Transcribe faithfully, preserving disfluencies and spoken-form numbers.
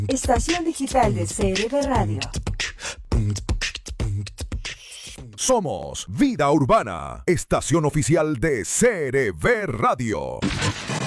Estación digital de C R V Radio. Somos Vida Urbana, estación oficial de C R V Radio.